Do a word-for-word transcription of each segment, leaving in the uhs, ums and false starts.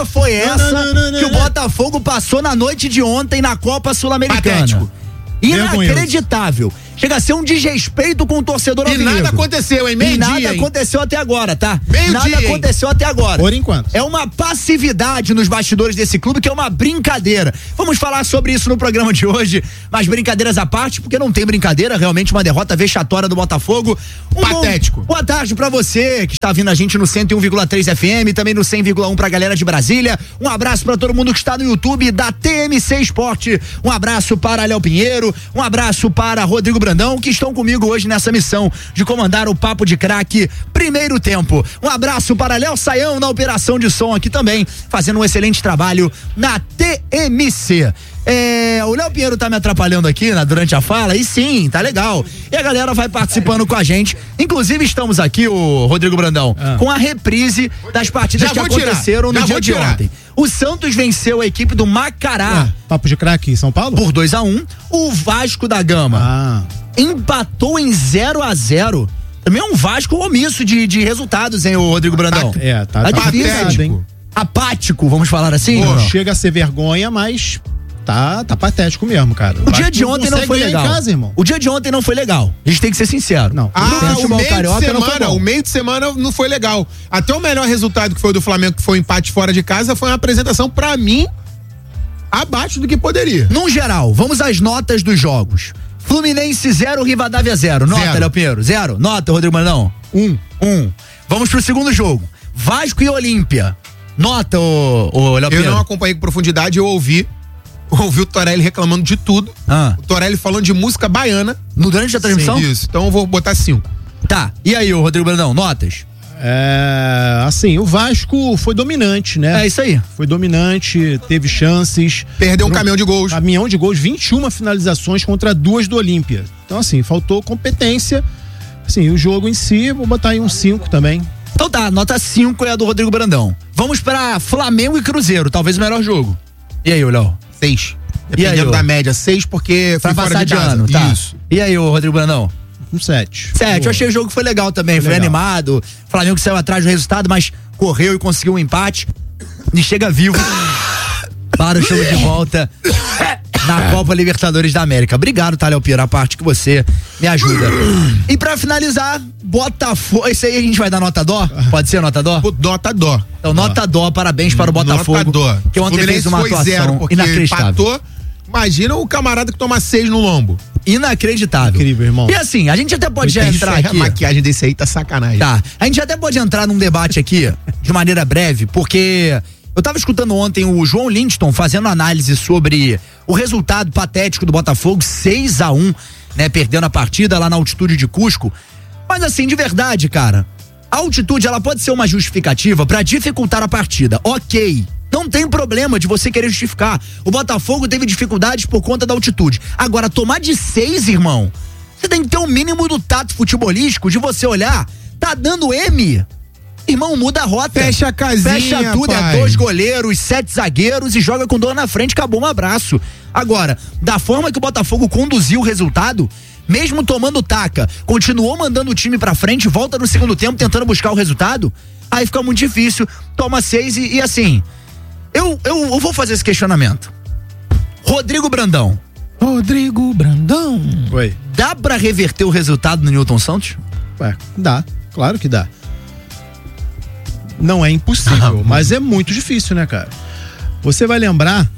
foi essa não, não, não, que o não. Botafogo passou na noite de ontem na Copa Sul-Americana? Patético. Inacreditável. Chega a ser um desrespeito com o torcedor E alvinegro. nada aconteceu, hein? E Meio nada dia, hein? aconteceu até agora, tá? Meio nada dia, hein? aconteceu até agora. Por enquanto. É uma passividade nos bastidores desse clube que é uma brincadeira. Vamos falar sobre isso no programa de hoje, mas brincadeiras à parte, porque não tem brincadeira, realmente uma derrota vexatória do Botafogo. Um Patético. Bom, boa tarde pra você que está vindo a gente no cento e um vírgula três F M, também no cem vírgula um pra galera de Brasília. Um abraço pra todo mundo que está no YouTube da T M C Esporte. Um abraço para Léo Pinheiro, um abraço para Rodrigo Brandão, que estão comigo hoje nessa missão de comandar o Papo de Craque primeiro tempo. Um abraço para Léo Saião na operação de som aqui também, fazendo um excelente trabalho na T M C. É, o Léo Pinheiro tá me atrapalhando aqui né, durante a fala, e sim, tá legal. E a galera vai participando com a gente. Inclusive, estamos aqui, o Rodrigo Brandão, ah. com a reprise das partidas Já que vou tirar. aconteceram no Já dia vou de tirar. ontem. O Santos venceu a equipe do Macará Ah, Papo de Craque em São Paulo? por dois a um. O Vasco da Gama Ah. empatou em zero a zero. Também é um Vasco omisso de, de resultados, hein, o Rodrigo Brandão? Tá, é, tá, Tá tá difícil, patético, hein? Apático, vamos falar assim? Pô, ou não? chega a ser vergonha, mas tá, tá patético mesmo, cara. O dia de ontem não foi legal. Em casa, irmão. O dia de ontem não foi legal. A gente tem que ser sincero. Não. Ah, o futebol meio de carioca não foi semana, bom. o meio de semana não foi legal. Até o melhor resultado que foi do Flamengo, que foi o empate fora de casa, foi uma apresentação, pra mim, abaixo do que poderia. Num geral, vamos às notas dos jogos. Fluminense zero, Rivadavia zero. Nota, Zero. Léo Pinheiro. Zero. Nota, Rodrigo Brandão. Um. Um. Vamos pro segundo jogo. Vasco e Olímpia. Nota, ô, ô Léo Eu Pinheiro. não acompanhei com profundidade, eu ouvi, ouvi o Torelli reclamando de tudo. Ah. O Torelli falando de música baiana. No durante a transmissão? Isso, então eu vou botar cinco. Tá. E aí, ô Rodrigo Brandão, notas? É, assim, o Vasco foi dominante, né? É isso aí. Foi dominante, teve chances. Perdeu um Pro- caminhão de gols. Caminhão de gols, vinte e uma finalizações contra duas do Olímpia. Então, assim, faltou competência. Assim, o jogo em si, vou botar aí um cinco também. Então tá, nota cinco é a do Rodrigo Brandão. Vamos pra Flamengo e Cruzeiro, talvez o melhor jogo. E aí, ô Léo? Seis. E aí, Dependendo ô? da média, seis porque Pra foi fora passar de de casa. ano, tá? Isso. E aí, ô Rodrigo Brandão? Um sete. Sete, Pô. eu achei o jogo que foi legal também, foi, Foi legal. animado. O Flamengo saiu atrás do resultado, mas correu e conseguiu um empate. E chega vivo para o jogo de volta na Copa Libertadores da América. Obrigado, tá, Léo Pinheiro, a parte que você me ajuda. E pra finalizar, Botafogo. Esse aí a gente vai dar nota dó? Pode ser nota dó? Pô, Nota dó. Então, nota dó, parabéns para o Botafogo. Nota dó. Que ontem Fluminense fez uma foi atuação zero, porque inacreditável. empatou. Imagina o camarada que toma seis no lombo. Inacreditável. Incrível, irmão. E assim, a gente até pode já Isso entrar é- aqui. A maquiagem desse aí tá sacanagem. Tá. A gente até pode entrar num debate aqui, de maneira breve, porque eu tava escutando ontem o João Lindston fazendo análise sobre o resultado patético do Botafogo, seis a um, né? Perdendo a partida lá na altitude de Cusco. Mas assim, de verdade, cara, a altitude, ela pode ser uma justificativa pra dificultar a partida. Ok. Não tem problema de você querer justificar. O Botafogo teve dificuldades por conta da altitude. Agora, tomar de seis, irmão, você tem que ter o mínimo do tato futebolístico de você olhar, tá dando M. Irmão, muda a rota. Fecha a casinha, Fecha tudo, pai. é dois goleiros, sete zagueiros e joga com dor na frente, acabou, um abraço. Agora, da forma que o Botafogo conduziu o resultado, mesmo tomando taca, continuou mandando o time pra frente, volta no segundo tempo tentando buscar o resultado, aí fica muito difícil, toma seis e, e assim, eu, eu, eu vou fazer esse questionamento. Rodrigo Brandão. Rodrigo Brandão. Oi. Dá pra reverter o resultado no Newton Santos? Ué, dá, claro que dá. Não é impossível, mas é muito difícil, né, cara? Você vai lembrar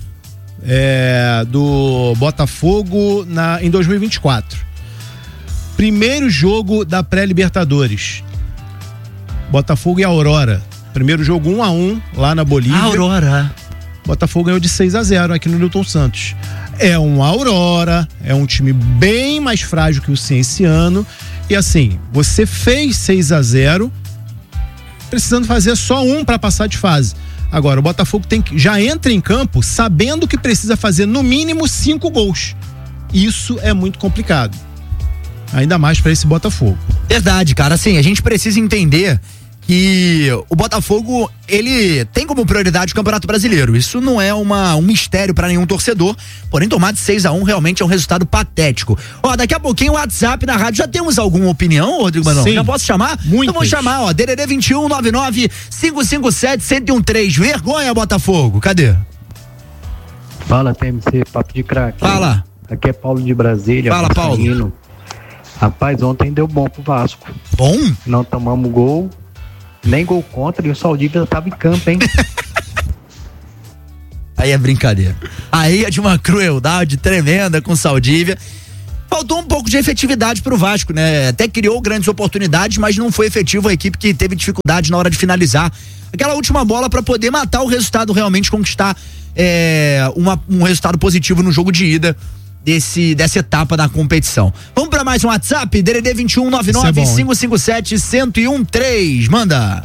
é, do Botafogo na, em dois mil e vinte e quatro. Primeiro jogo da pré-Libertadores. Botafogo e Aurora. Primeiro jogo um a um lá na Bolívia. Aurora. Botafogo ganhou de seis a zero aqui no Newton Santos. É um Aurora, é um time bem mais frágil que o Cienciano. E assim, você fez seis a zero, precisando fazer só um para passar de fase. Agora, o Botafogo tem que, já entra em campo sabendo que precisa fazer no mínimo cinco gols. Isso é muito complicado. Ainda mais para esse Botafogo. Verdade, cara. Assim, a gente precisa entender que o Botafogo, ele tem como prioridade o Campeonato Brasileiro. Isso não é uma, um mistério para nenhum torcedor, porém tomar de seis a um realmente é um resultado patético. Ó, daqui a pouquinho o WhatsApp na rádio, já temos alguma opinião, Rodrigo Manão? Já posso chamar? Muitas. Então vou chamar, ó, D D D vinte e um, nove nove, cinco cinco sete, um zero um três. Vergonha, Botafogo, cadê? Fala, T M C, papo de craque. Fala. Aqui é Paulo de Brasília. Fala, Paulo. Rapaz, ontem deu bom pro Vasco. Bom? Não tomamos gol, nem gol contra, e o Saldívia tava em campo, hein? Aí é brincadeira. Aí é de uma crueldade tremenda com o Saldívia. Faltou um pouco de efetividade pro Vasco, né? Até criou grandes oportunidades, mas não foi efetivo, a equipe que teve dificuldade na hora de finalizar aquela última bola para poder matar o resultado, realmente conquistar é, uma, um resultado positivo no jogo de ida desse, dessa etapa da competição. Vamos para mais um WhatsApp, D D D vinte e um, nove nove, cinco cinco sete, um zero um três. Manda.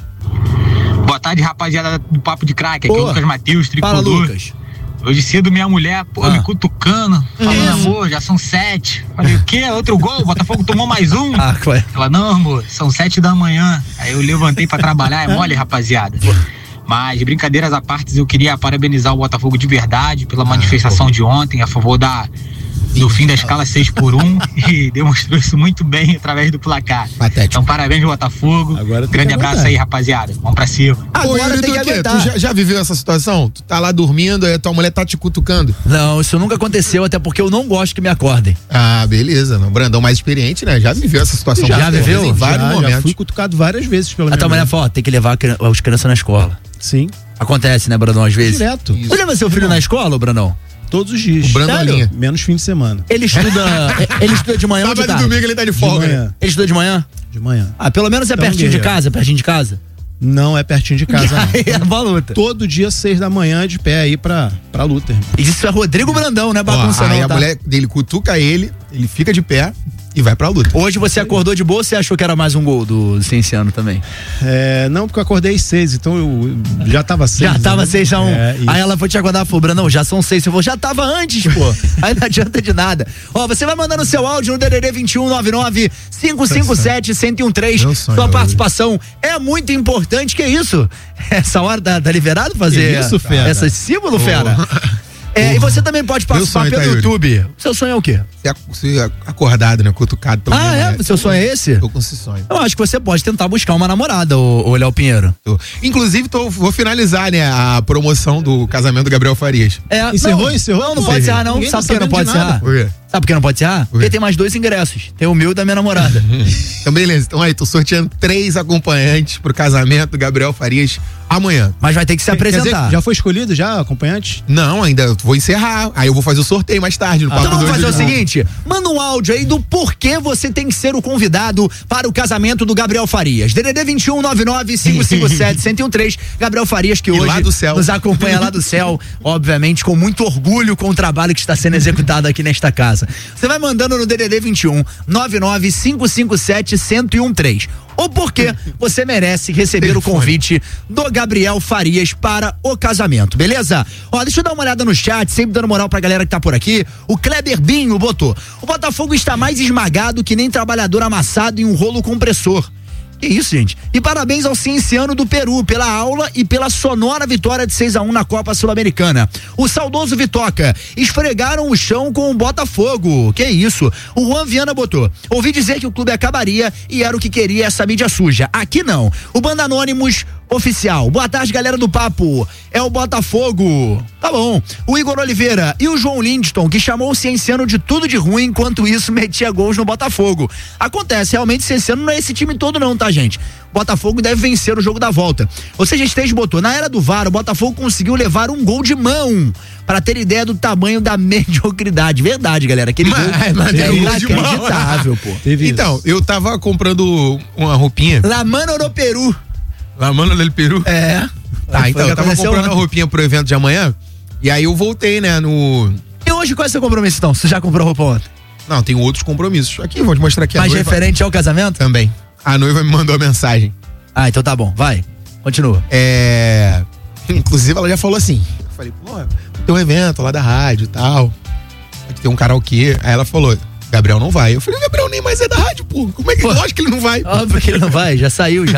Boa tarde, rapaziada do Papo de Craque. Aqui é o Lucas Matheus, tricolor. Fala, Lucas. Hoje cedo minha mulher, pô, ah. me cutucando, falando, amor, já são sete. Falei, o quê? Outro gol? O Botafogo tomou mais um. Ah, ué. Ela, não, amor, são sete da manhã. Aí eu levantei pra trabalhar, é mole, rapaziada. Mas, brincadeiras à parte, eu queria parabenizar o Botafogo de verdade pela manifestação de ontem a favor da, do fim da escala seis por um e demonstrou isso muito bem através do placar. Patético. Então, parabéns, Botafogo. Agora Grande abraço aí, rapaziada. Vamos pra cima. Agora Ô, tem que Duque, aguentar. tu já, já viveu essa situação? Tu tá lá dormindo, aí a tua mulher tá te cutucando? Não, isso nunca aconteceu, até porque eu não gosto que me acordem. Ah, beleza. Não. Brandão mais experiente, né? Já viveu essa situação. Já várias viveu? vezes, Em vários já, momentos. já fui cutucado várias vezes pela A minha tua mulher mulher. fala, ó, tem que levar a cri- os crianças na escola. Sim, Acontece, né, Brandão, às vezes? direto. Isso. Você leva seu filho na escola, ô, Brandão? Todos os dias. O Brandolinha. Menos fim de semana. Ele estuda, ele estuda de manhã ou de Sábado e tarde? domingo ele tá de De folga. né? manhã. Ele estuda de manhã? De manhã. Ah, pelo menos é Então, pertinho de guerreiro. casa, pertinho de casa? Não é pertinho de casa, não. Aí é uma luta. Todo dia, seis da manhã, de pé aí pra, pra luta, irmão. E isso é Rodrigo Brandão, né, Ó, bagunça aí não, a tá? mulher dele cutuca ele, ele fica de pé e vai pra luta. Hoje você acordou de boa ou você achou que era mais um gol do Cienciano também? É, não, porque eu acordei seis, então eu já tava seis. Já tava né? seis a um. É, isso. Aí ela foi te aguardar e falou, Brandão, já são seis. Você falou, já tava antes, pô. Aí não adianta de nada. Ó, você vai mandando seu áudio no D D D vinte e um, nove nove, cinco cinco sete, um zero um três. Meu sonho, Sua meu participação é muito importante. Que isso? Essa hora tá, tá liberado fazer Que isso, fera? essa símbolo, fera? É, e você também pode participar sonho, pelo tá, Yuri? YouTube. Seu sonho é o quê? Você ac- Você acordado, né? Cutucado. pela Ah, minha é? mulher. Seu sonho é esse? Tô com esse sonho. Eu acho que você pode tentar buscar uma namorada, ô, ô Léo Pinheiro. Tô. Inclusive, tô, vou finalizar, né? A promoção do casamento do Gabriel Farias. É, Encerrou? não, Encerrou? Não, não Pô, pode encerrar, não. ninguém Sabe tá por que não sabendo pode de nada. encerrar? Por quê? Sabe por que não pode encerrar? Porque tem mais dois ingressos. Tem o meu e da minha namorada. Então, beleza. Então aí, tô sorteando três acompanhantes pro casamento do Gabriel Farias amanhã. Mas vai ter que se Quer dizer, apresentar. já foi escolhido já, acompanhante? Não, ainda vou encerrar. Aí eu vou fazer o sorteio mais tarde no Então Papo vamos dois fazer o de novo. seguinte, manda um áudio aí do porquê você tem que ser o convidado para o casamento do Gabriel Farias. D D D vinte e um, nove nove, cinco cinco sete, um zero um três. Gabriel Farias, que E hoje lá do céu. nos acompanha lá do céu, obviamente com muito orgulho com o trabalho que está sendo executado aqui nesta casa. Você vai mandando no D D D vinte e um, nove nove, cinco cinco sete, um zero um três. Ou porque você merece receber o convite do Gabriel Farias para o casamento, beleza? Ó, deixa eu dar uma olhada no chat, sempre dando moral pra galera que tá por aqui. O Kleber Binho botou: o Botafogo está mais esmagado que nem trabalhador amassado em um rolo compressor. Que isso, gente? E parabéns ao Cienciano do Peru pela aula e pela sonora vitória de seis a um na Copa Sul-Americana. O saudoso Vitoca: esfregaram o chão com o Botafogo. Que isso? O Juan Viana botou: ouvi dizer que o clube acabaria e era o que queria essa mídia suja. Aqui não. O Banda Anônimos oficial: boa tarde, galera do Papo. É o Botafogo. Tá bom. O Igor Oliveira e o João Lindston, que chamou o Cienciano de tudo de ruim, enquanto isso metia gols no Botafogo. Acontece, realmente o Cienciano não é esse time todo não, tá, gente? O Botafogo deve vencer o jogo da volta. Ou seja, Esteja botou: na era do V A R, o Botafogo conseguiu levar um gol de mão, pra ter ideia do tamanho da mediocridade. Verdade, galera. Aquele Mas- gol mas é é gol de mão. inacreditável, pô. Teve Então, isso. eu tava comprando uma roupinha. La Mano no Peru. Lá, mano, del Peru. É. Tá, Foi então, o que eu tava aconteceu comprando ontem. uma roupinha pro evento de amanhã. E aí eu voltei, né, no... E hoje qual é o seu compromisso, então? Você já comprou roupa ontem? Não, tem outros compromissos. Aqui, vou te mostrar aqui a Mais noiva. referente ao casamento? Também. A noiva me mandou a mensagem. Ah, então tá bom. Vai. Continua. É... Inclusive, ela já falou assim. Eu falei, pô, tem um evento lá da rádio e tal. Vai ter um karaokê. Aí ela falou, Gabriel não vai. Eu falei, Gabriel nem mais é da rádio, pô. Como é que... Pô. Lógico que ele não vai. Óbvio que ele não vai, já saiu já.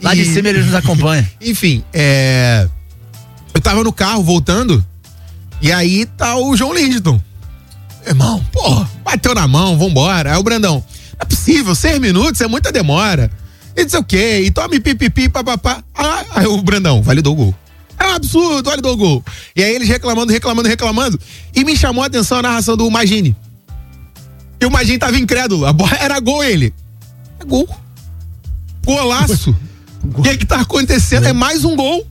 Lá de E- cima eles nos acompanham. Enfim, é. Eu tava no carro voltando, e aí tá o João Lindston. Irmão, porra, bateu na mão, vambora. Aí o Brandão, não é possível, seis minutos é muita demora. Ele disse o quê? E tome pipipi, papapá. Ah, aí o Brandão, validou o gol. É um absurdo, validou o gol. E aí eles reclamando, reclamando, reclamando. E me chamou a atenção a narração do Magini. E o Magini tava incrédulo. A bola era gol ele. É gol. Golaço. O que é que tá acontecendo? É mais um gol.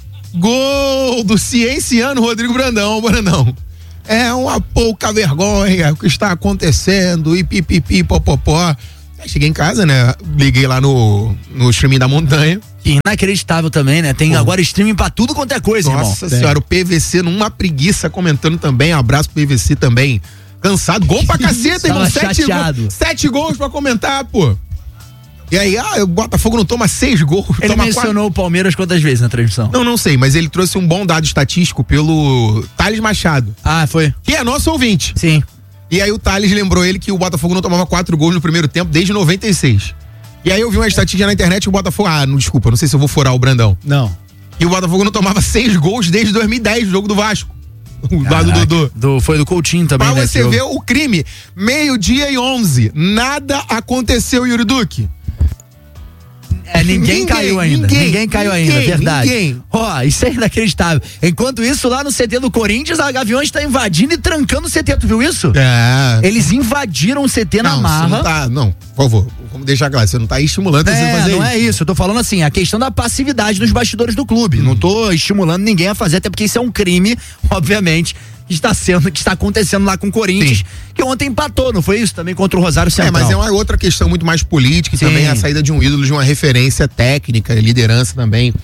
Gol do cienciano Rodrigo Brandão, Brandão. É uma pouca vergonha o que está acontecendo e pipipi, popopó. Aí cheguei em casa, né? Liguei lá no, no streaming da montanha. Inacreditável também, né? Tem Pô. agora streaming pra tudo quanto é coisa, Nossa irmão. senhora, o P V C numa preguiça comentando também. Abraço pro P V C também. Cansado, gol pra caceta, irmão. Tava Sete, chateado. go- sete gols pra comentar, pô. E aí, ah, o Botafogo não toma seis gols. Ele toma mencionou o Palmeiras quantas vezes na transmissão? Não, não sei, mas ele trouxe um bom dado estatístico pelo Thales Machado, Ah, foi? que é nosso ouvinte. Sim. E aí o Thales lembrou ele que o Botafogo não tomava quatro gols no primeiro tempo desde noventa e seis. E aí eu vi uma estatística na internet e o Botafogo, ah, não, desculpa, não sei se eu vou furar o Brandão. Não. E o Botafogo não tomava seis gols desde dois mil e dez, no jogo do Vasco. O lado do Caraca. Dudu. Do, foi do Coutinho também, Pra né? você que eu- ver o crime, meio-dia e onze, nada aconteceu, Yuri Duque. É, ninguém, Ninguém, caiu ainda. Ninguém, ninguém, caiu ninguém, ainda, verdade. ninguém. Ó, isso é inacreditável. Enquanto isso, lá no C T do Corinthians, a Gaviões tá invadindo e trancando o C T. Tu viu isso? É. Eles invadiram o C T na Não, você marra. não tá, não, por favor, vamos deixar claro, você não tá estimulando você a É, fazer não isso. é isso. Eu tô falando assim, a questão da passividade dos bastidores do clube. Não tô estimulando ninguém a fazer, até porque isso é um crime, obviamente, que está sendo, que está acontecendo lá com o Corinthians, Sim. que ontem empatou, não foi isso? Também contra o Rosário É, Central. mas é uma outra questão muito mais política e Sim. também a saída de um ídolo, de uma referência técnica, liderança também.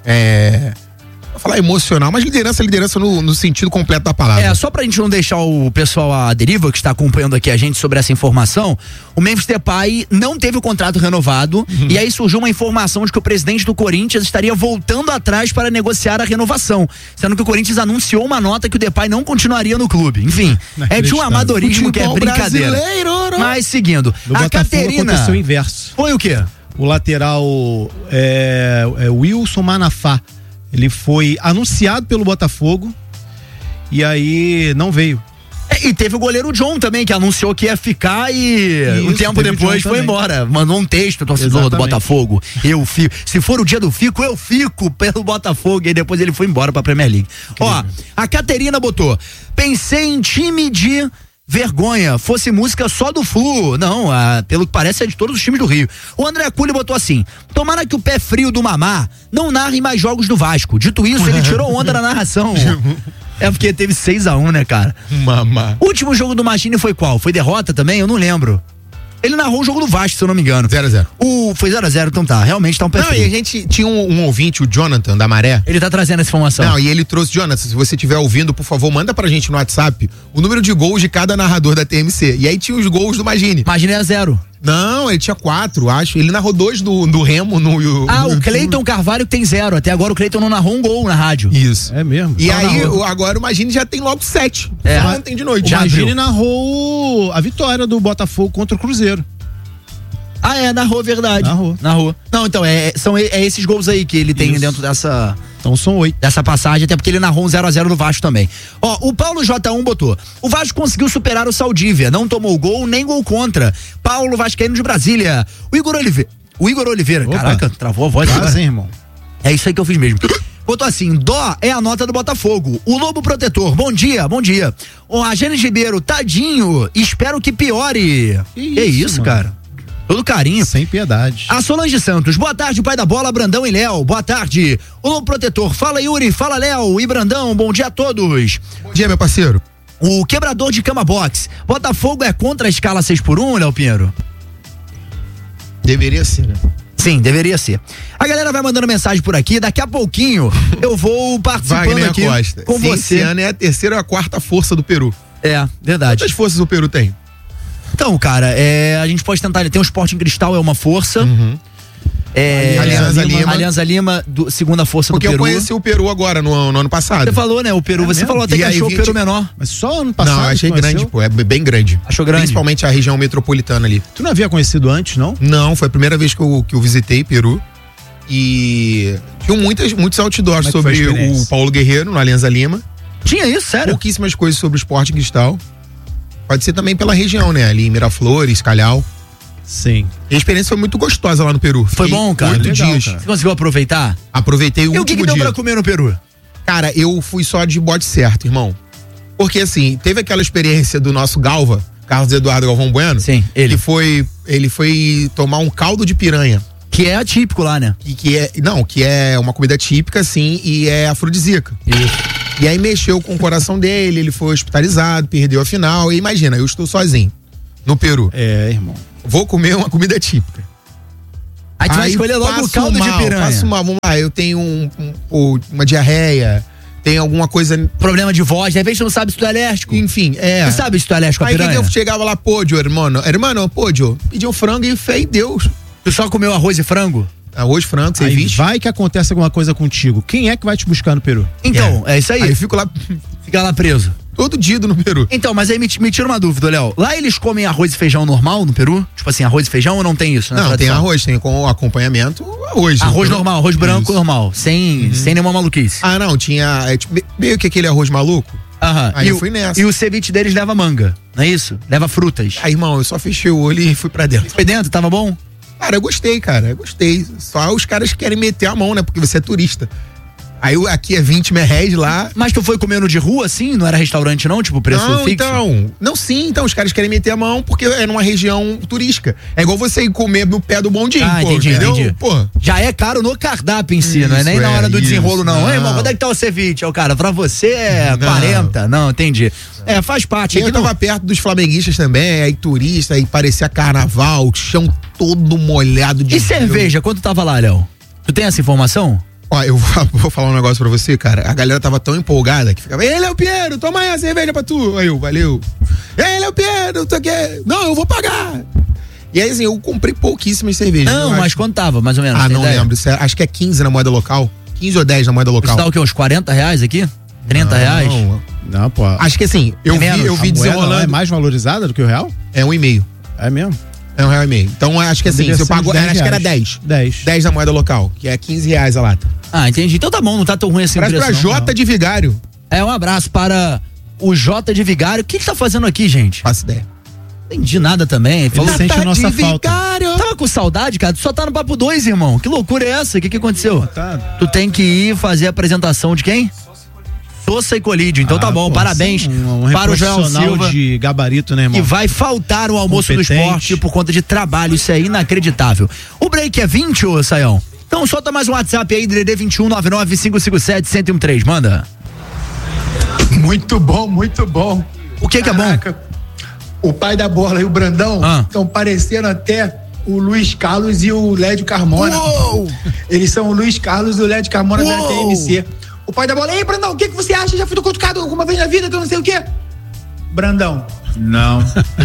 É. Vou falar emocional, mas liderança, liderança no, no sentido completo da palavra. É, só pra gente não deixar o pessoal à deriva que está acompanhando aqui a gente sobre essa informação, o Memphis Depay não teve o contrato renovado Uhum. e aí surgiu uma informação de que o presidente do Corinthians estaria voltando atrás para negociar a renovação, sendo que o Corinthians anunciou uma nota que o Depay não continuaria no clube. Enfim, é de um amadorismo que é Futebol brincadeira. brasileiro. Mas seguindo, No a Botafogo Caterina aconteceu o inverso. foi o quê? O lateral é, é Wilson Manafá. Ele foi anunciado pelo Botafogo e aí não veio. É, e teve o goleiro John também, que anunciou que ia ficar e um Isso, tempo teve o depois John foi também. embora. Mandou um texto, torcedor do Exatamente. Botafogo. Eu fico. Se for o dia do fico, eu fico pelo Botafogo. E depois ele foi embora pra Premier League. Ó, a Caterina botou: pensei em time de vergonha, fosse música só do Flu. Não, ah, pelo que parece é de todos os times do Rio. O André Cury botou assim: tomara que o pé frio do Mamá não narre mais jogos do Vasco. Dito isso, ele tirou onda na narração. É porque teve seis a um, né, cara? Mamá. O último jogo do Magini foi qual? Foi derrota também? Eu não lembro. Ele narrou o jogo do Vasco, se eu não me engano. zero a zero. O, foi zero a zero, então tá. Realmente tá um pé Não, e a frio. gente tinha um, um ouvinte, o Jonathan, da Maré. Ele tá trazendo essa informação. Não, e ele trouxe, Jonathan, se você estiver ouvindo, por favor, manda pra gente no WhatsApp o número de gols de cada narrador da T M C. E aí tinha os gols do Magini. Magini é zero. Não, ele tinha quatro, acho. Ele narrou dois do, do Remo no. Ah, no- o Cleiton Carvalho tem zero. Até agora o Cleiton não narrou um gol na rádio. Isso. É mesmo. E Não aí, narrou. o- agora o Magini já tem logo sete. É. Só ontem de noite. O Já Magini abriu. narrou a vitória do Botafogo contra o Cruzeiro. Ah, é, narrou, verdade. Narrou. Narrou. Não, então, é, são é esses gols aí que ele tem Isso. dentro dessa. Então são oito. Dessa passagem, até porque ele narrou um zero a zero no Vasco também. Ó, o Paulo J um botou: o Vasco conseguiu superar o Saldívia, não tomou gol nem gol contra. Paulo Vascaíno de Brasília. O Igor Oliveira. O Igor Oliveira, Opa. caraca, travou a voz agora. Quase, hein, irmão? É isso aí que eu fiz mesmo. Botou assim: dó é a nota do Botafogo. O Lobo Protetor, bom dia, bom dia. O Agênis Ribeiro, tadinho, espero que piore. Que Que isso, isso, mano? cara? Todo carinho. Sem piedade. A Solange Santos, boa tarde, pai da bola, Brandão e Léo, boa tarde. O Lobo Protetor, fala Yuri, fala Léo e Brandão, bom dia a todos. Bom dia, meu parceiro. O quebrador de cama box, Botafogo é contra a escala seis por um, Léo Pinheiro? Deveria ser, né? Sim, deveria ser. A galera vai mandando mensagem por aqui, daqui a pouquinho eu vou participando Wagner aqui Costa. com Sim, você. Esse ano é a terceira ou a quarta força do Peru. É, verdade. Quantas forças o Peru tem? Então, cara, é, a gente pode tentar. Tem o Sporting Cristal, é uma força. Uhum. É, Alianza Lima. Alianza Lima, do- segunda força Porque do eu Peru. conheci o Peru agora, no, no ano passado. Você falou, né? O Peru. É você mesmo? falou até E que aí, achou o vinte Peru menor. Mas só ano passado. Não, eu achei que conheceu? grande, pô. É bem grande. Achou grande? Principalmente a região metropolitana ali. Tu não havia conhecido antes, não? Não, foi a primeira vez que eu, que eu visitei Peru. E tinham muitas, muitos outdoors Como é que foi a sobre experiência? o Paulo Guerreiro, no Alianza Lima. Tinha isso, sério? Pouquíssimas coisas sobre o Sporting Cristal. Pode ser também pela região, né? Ali em Miraflores, Calhau. Sim. E a experiência foi muito gostosa lá no Peru. Foi Fiquei bom, cara? Oito Legal, dias. cara. Você conseguiu aproveitar? Aproveitei o E o que, último que deu dia. pra comer no Peru? Cara, eu fui só de bote certo, irmão. Porque assim, teve aquela experiência do nosso Galva, Carlos Eduardo Galvão Bueno. Sim, ele. Que foi, ele foi tomar um caldo de piranha. Que é atípico lá, né? E que é, não, que é uma comida típica, sim, e é afrodisíaca. Isso. E aí mexeu com o coração dele, ele foi hospitalizado, perdeu a final. E imagina, eu estou sozinho no Peru. É, irmão. Vou comer uma comida típica. Aí tu vai escolher logo o passo caldo mal, de piranha. Passo mal, vamos lá, eu tenho um, um- uma diarreia, tenho alguma coisa. Problema de voz, de repente tu não sabe se tu é alérgico. Enfim, é. Tu sabe se tu é alérgico à Aí que piranha? eu chegava lá, pôdio, hermano. Hermano, pôdio. Pedi um frango e fé em Deus. Tu só comeu arroz e frango? Arroz, frango, Aí ceviche. vai que acontece alguma coisa contigo. Quem é que vai te buscar no Peru? Então, é, isso aí. Aí eu fico lá Fica lá preso. todo dia no Peru. Então, mas aí me, me tira uma dúvida, Léo. Lá eles comem arroz e feijão normal no Peru? Tipo assim, arroz e feijão ou não tem isso? na Não, tem tradição? arroz, tem com acompanhamento arroz. Arroz Entendeu? normal, arroz branco Isso. normal. Sem, sem nenhuma maluquice. Ah, não, tinha é, tipo, meio que aquele arroz maluco. Aham. Aí e eu o- fui nessa. E o ceviche deles leva manga, não é isso? Leva frutas. Aí, irmão, eu só fechei o olho e fui pra dentro. Foi dentro, tava bom? Cara, eu gostei, cara, eu gostei. Só os caras querem meter a mão, né? Porque você é turista. Aí eu- aqui é vinte merréis lá. Mas tu foi comendo de rua assim? Não era restaurante não? Tipo, preço Não, fixo? então. Não, sim, então. Os caras querem meter a mão porque é numa região turística. É igual você ir comer no pé do bondinho, Ah, pô, entendi, entendeu? entendi. Pô. Já é caro no cardápio em si, não é nem Isso, na hora do é, desenrolo, isso. não. Ei, irmão, Não. quando é que tá o ceviche? Ó, cara, pra você é Não. quarenta. Não, entendi. É, faz parte. E eu Aqui não- tava perto dos flamenguistas também, aí turista, aí parecia carnaval, o chão todo molhado de E cerveja, quanto tava lá, Léo? Tu tem essa informação? Ó, eu vou, vou falar um negócio pra você, cara. A galera tava tão empolgada que ficava, ei, Léo Pinheiro, toma aí a cerveja pra tu. Aí eu, valeu. Ei, Léo Pinheiro, tu quer? Não, eu vou pagar. E aí, assim, eu comprei pouquíssimas cervejas. Não, eu mas acho. quanto tava, mais ou menos? Ah, tem não ideia? lembro. Isso é- acho que é quinze na moeda local. quinze ou dez na moeda Isso local. dá o quê? Uns quarenta reais aqui? trinta reais? Não, Não, pô. acho que assim, eu É vi, menos? eu vi a moeda lá é desenrolando. mais valorizada do que o real? É um e meio. É mesmo? É um real e meio. Então acho que assim, Deveria se eu ser uns pago. dez Acho que era reais. dez. dez. dez na moeda local, que é quinze reais a lata. Ah, entendi. Então tá bom, não tá tão ruim assim o Parece pra preço, não. Jota de Vigário. É, um abraço para o Jota de Vigário. O que que tá fazendo aqui, gente? Faço ideia. Não entendi nada também. Falou Ele sente a nossa de falta. Vigário. Tava com saudade, cara? Tu só tá no papo dois, irmão. Que loucura é essa? O que que aconteceu? Tá. Tu tem que ir fazer a apresentação de quem? Sossa e Colídio. Então tá Ah, bom, pô, parabéns um, um para o Joel profissional Silva. de gabarito, né, irmão? E vai faltar o almoço Competente. do esporte por conta de trabalho. Isso é inacreditável. O break é vinte, ô Saião? Então solta mais um WhatsApp aí, D D D vinte e um, nove nove cinco cinco sete, um zero um três. Manda. Muito bom, muito bom. O que que é bom? Caraca, o pai da bola e o Brandão Ah. estão parecendo até o Luiz Carlos e o Lédio Carmona. Uou! Eles são o Luiz Carlos e o Lédio Carmona da Uou! T M C. O pai da bola, ei, Brandão, o que, que você acha? Já fui cutucado alguma vez na vida, que eu não sei o quê? Brandão, não.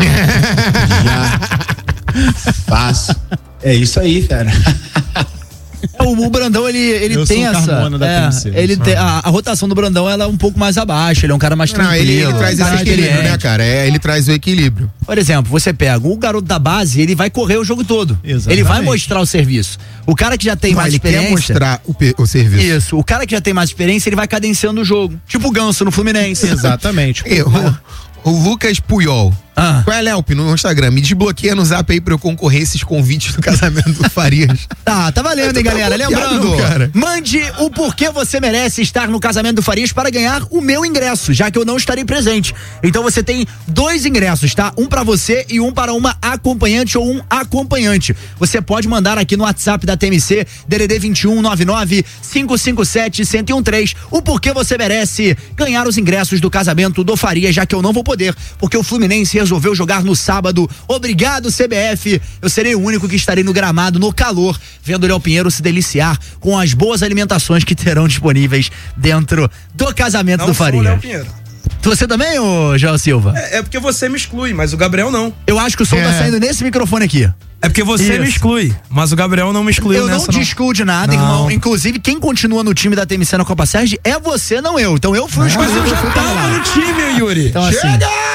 Já faço. É isso aí, cara. O, o Brandão, ele, ele Eu tem sou o essa. Carmona da é, T M C. ele tem, a, a rotação do Brandão ela é um pouco mais abaixo, ele é um cara mais Não, tranquilo. ele, ele traz um cara esse equilíbrio, experiente. né, cara? É, ele traz o equilíbrio. Por exemplo, você pega o garoto da base, ele vai correr o jogo todo. Exatamente. Ele vai mostrar o serviço. O cara que já tem Não, mais ele experiência. quer mostrar o, pe- o serviço. Isso. O cara que já tem mais experiência, ele vai cadenciando o jogo. Tipo o Ganso no Fluminense. Exatamente. Eu, o Lucas Puyol. Ah. Qual é, Léo, no Instagram? Me desbloqueia no zap aí pra eu concorrer a esses convites do casamento do Farias. Tá, tá valendo, hein, Tá galera? bloqueado, Lembrando, cara. mande o porquê você merece estar no casamento do Farias para ganhar o meu ingresso, já que eu não estarei presente. Então você tem dois ingressos, tá? Um pra você e um para uma acompanhante ou um acompanhante. Você pode mandar aqui no WhatsApp da T M C, D D D vinte e um, nove nove cinco cinco sete, um zero um três, o porquê você merece ganhar os ingressos do casamento do Farias, já que eu não vou poder, porque o Fluminense resolveu jogar no sábado. Obrigado, C B F. Eu serei o único que estarei no gramado, no calor, vendo o Léo Pinheiro se deliciar com as boas alimentações que terão disponíveis dentro do casamento Não do sou o Farias. Léo Pinheiro. Você também, ô Joel Silva? É, é porque você me exclui, mas o Gabriel não. Eu acho que o som tá É. saindo nesse microfone aqui. É porque você Isso. me exclui, mas o Gabriel não me excluiu Eu não nessa te excluo de nada, Não. irmão. Inclusive, quem continua no time da T M C na Copa Sérgio é você, não eu. Então eu fui o escolhido. Eu já fui pra lá. tava no time, Yuri. Então, assim,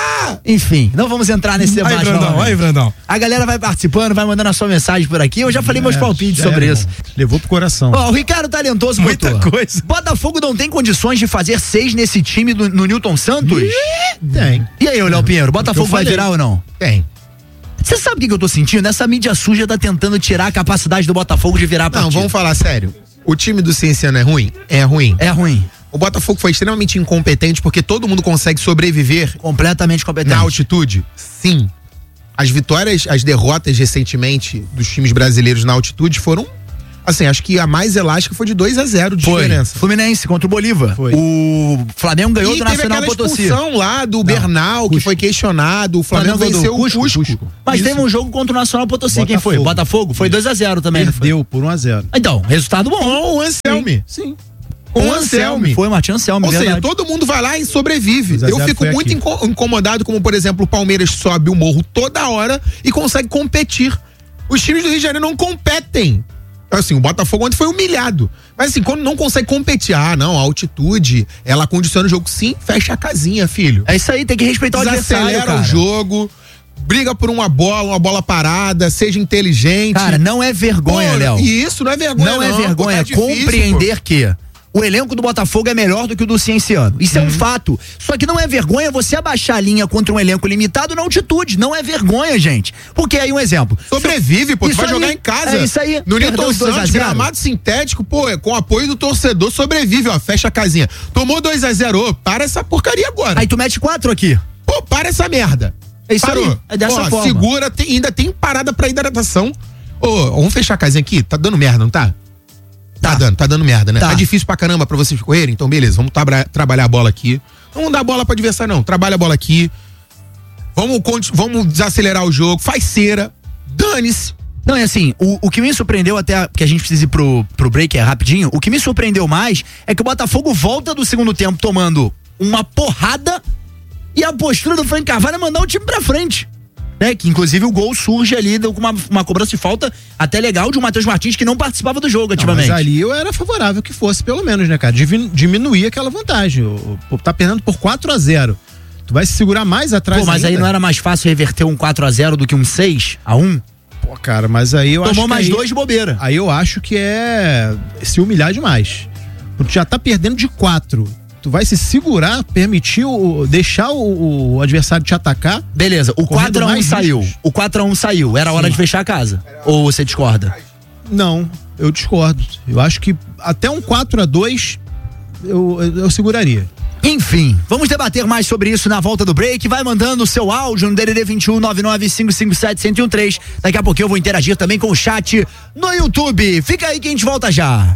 enfim, não vamos entrar nesse Aí, debate. Brandão, novamente. aí, Brandão. A galera vai participando, vai mandando a sua mensagem por aqui. Eu já falei meus É, palpites já sobre era, isso. irmão. Levou pro coração. Ó, o Ricardo Talentoso Muita botou. coisa. Botafogo não tem condições de fazer seis nesse time do, no Newton Santos? Tem. E aí, Léo Pinheiro, Botafogo vai falei. virar ou não? Tem. Você sabe o que, que eu tô sentindo? Essa mídia suja tá tentando tirar a capacidade do Botafogo de virar a Não, partida. vamos falar sério. O time do Cienciano é ruim? É ruim. É ruim. O Botafogo foi extremamente incompetente porque todo mundo consegue sobreviver Completamente competente. na altitude? Sim. As vitórias, as derrotas recentemente dos times brasileiros na altitude foram, assim, acho que a mais elástica foi de dois a zero de Foi. diferença. Fluminense contra o Bolívar. Foi. O Flamengo ganhou E do teve Nacional aquela Potosí. expulsão lá do Bernal, que Cusco. foi questionado. O Flamengo, Flamengo venceu do o Cusco, Cusco. Cusco. Mas Isso. teve um jogo contra o Nacional Potosí. Quem foi? Botafogo. Botafogo? Foi dois a zero também, não foi? Perdeu por um a zero. Então, resultado bom. Com o Anselmi. Sim. Com o Anselmi. Foi Martin Anselmi, Ou seja, verdade. todo mundo vai lá e sobrevive. dois a Eu zero fico foi muito aqui. inco- incomodado, como por exemplo, o Palmeiras sobe o morro toda hora e consegue competir. Os times do Rio de Janeiro não competem. Assim, o Botafogo ontem foi humilhado. Mas assim, quando não consegue competir, ah, não, a altitude, ela condiciona o jogo. Sim, fecha a casinha, filho. É isso aí, tem que respeitar o adversário, Desacelera cara. o jogo, briga por uma bola, uma bola parada, seja inteligente. Cara, não é vergonha, Pô, Léo. E isso não é vergonha, Não não. é vergonha, é Pô, tá difícil, compreender que o elenco do Botafogo é melhor do que o do Cienciano. Isso Uhum. é um fato. Só que não é vergonha você abaixar a linha contra um elenco limitado na altitude. Não é vergonha, gente. Porque aí um exemplo. pô. Sobrevive, pô, tu Isso vai aí, jogar em casa. é isso aí. No Perdeu Newton os dois a Santos, zero. gramado sintético, pô, é com apoio do torcedor, sobrevive, ó, fecha a casinha. Tomou dois a zero, ô, para essa porcaria agora. Aí tu mete quatro aqui. Pô, para essa merda. É isso Parou. aí, é dessa Ó, forma. Segura, tem- ainda tem parada pra hidratação. Ô, vamos fechar a casinha aqui? Tá dando merda, não tá? Tá, Tá. dando, tá dando merda, né? Tá. Tá, difícil pra caramba pra vocês correrem, então beleza, vamos tabra- trabalhar a bola aqui. Não vamos dar bola pra adversário, não. Trabalha a bola aqui. Vamos, conti- vamos desacelerar o jogo, faz cera, dane-se. Não, é assim, o, o que me surpreendeu até, que a gente precisa ir pro, pro break é rapidinho, o que me surpreendeu mais é que o Botafogo volta do segundo tempo tomando uma porrada e a postura do Frank Carvalho é mandar o time pra frente. Né? Que inclusive o gol surge ali com uma, uma cobrança de falta até legal de um Matheus Martins que não participava do jogo Não, ativamente. mas ali eu era favorável que fosse, pelo menos, né, cara? Divin- Diminuir aquela vantagem. O- o- Tá perdendo por quatro a zero. Tu vai se segurar mais atrás Pô, mas aí ainda? não era mais fácil reverter um quatro a zero do que um seis a um? Pô, cara, mas aí eu acho Tomou que mais aí, dois de bobeira. Aí eu acho que é se humilhar demais. Porque tu já tá perdendo de quatro. Tu vai se segurar, permitir, o, deixar o, o adversário te atacar. Beleza, o Correndo quatro a um mais saiu. riscos. O quatro a um saiu. Era hora Sim. de fechar a casa. Ou você discorda? Não, eu discordo. Eu acho que até um quatro a dois eu, eu, eu seguraria. Enfim, vamos debater mais sobre isso na volta do break. Vai mandando o seu áudio no D D D vinte e um, nove nove cinco cinco sete, um zero um três. Daqui a pouquinho eu vou interagir também com o chat no YouTube. Fica aí que a gente volta já.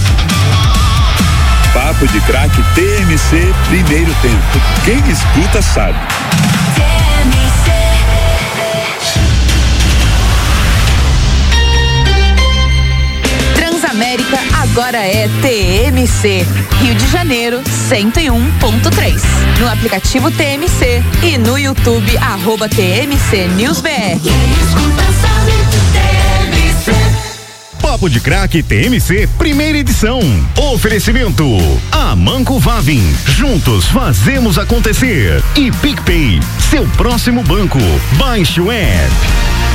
Papo de Craque T M C, primeiro tempo. Quem escuta sabe. Transamérica agora é T M C. Rio de Janeiro, cento e um ponto três. No aplicativo T M C e no YouTube, arroba T M C News B R. Papo de Craque T M C, primeira edição. Oferecimento: Amanco Vavin. Juntos fazemos acontecer. E PicPay, seu próximo banco. Baixe o app.